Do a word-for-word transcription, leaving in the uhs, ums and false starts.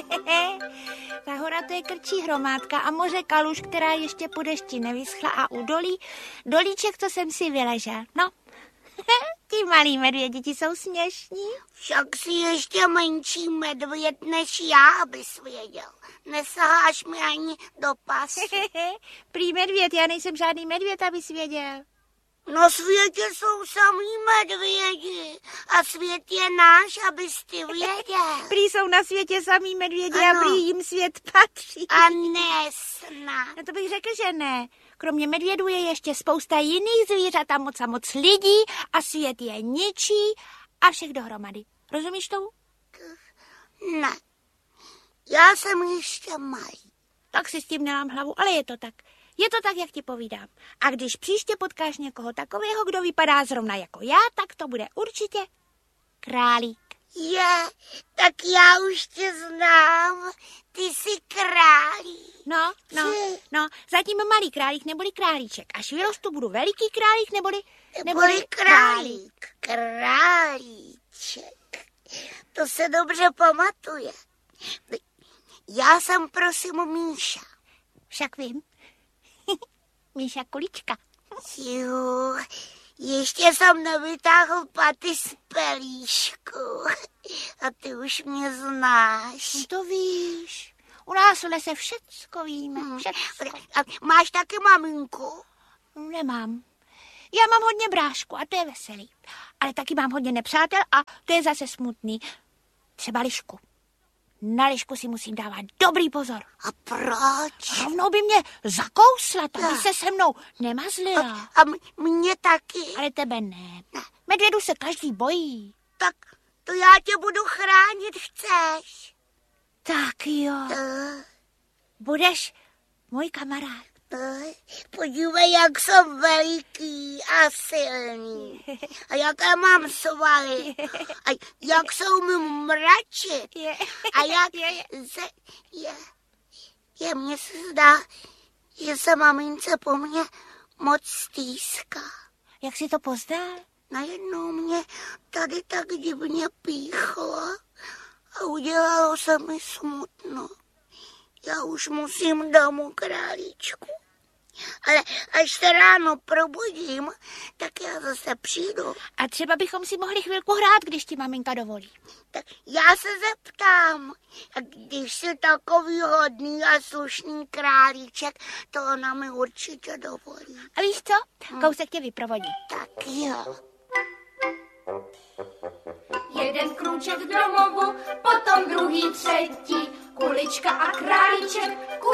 Ta hora to je krčí hromádka a moře kaluž, která ještě po dešti nevyschla a u dolí, dolíček, co jsem si vyležel. No, ti malí medvědi, ti jsou směšní. Však si ještě menší medvěd než já, abys věděl. Nesaháš mi ani do pasu. Prý medvěd, já nejsem žádný medvěd, abys věděl. Na světě jsou samý medvědi a svět je náš, abys ty věděl. Prý jsou na světě samý medvědi Ano. a prý jim svět patří. A ne snad. No to bych řekl, že ne. Kromě medvědů je ještě spousta jiných zvířat a moc a moc lidí a svět je ničí a všech dohromady. Rozumíš tomu? Ne. Já jsem ještě malý. Tak si s tím nelám hlavu, ale je to tak. Je to tak, jak ti povídám. A když příště potkáš někoho takového, kdo vypadá zrovna jako já, tak to bude určitě králík. Je, tak já už tě znám. Ty jsi králík. No, no, no, zatím malý králík neboli králíček. Až vyrostu, budu veliký králík neboli, Neboli králík. Králíček. To se dobře pamatuje. Já jsem prosím Míša. Však vím. Míša Kulička. Jo, ještě jsem nevytáhl paty z pelíšku. A ty už mě znáš. To víš. U nás v lese všecko víme. Hmm. Všecko. A máš taky maminku? Nemám. Já mám hodně brášku a to je veselý. Ale taky mám hodně nepřátel a to je zase smutný. Třeba Lišku. Na Lišku si musím dávat dobrý pozor. A proč? Rovnou by mě zakousla, to by se se mnou nemazlila. A, a mě taky. Ale tebe ne. Medvědu se každý bojí. Tak to já tě budu chránit, chceš? Tak jo. To, Budeš můj kamarád. to, podívej, jak jsem veliký a silný. A jaké mám svaly. A jak jsou mi mračit. Je. A jak Je, je. se... Je, je, mně se zdá, že se mamince po mně moc stýská. Jak jsi to poznal? Najednou mě tady tak divně píchlo a udělalo se mi smutno. Já už musím domů, králíčku. Ale až se ráno probudím, tak já zase přijdu. A třeba bychom si mohli chvilku hrát, když ti maminka dovolí. Tak já se zeptám. A když jsi takový hodný a slušný králíček, to ona mi určitě dovolí. A víš co? Kousek tě vyprovodí. Tak jo. Jeden krůček k domovu, potom druhý, třetí, Kulička a králíček,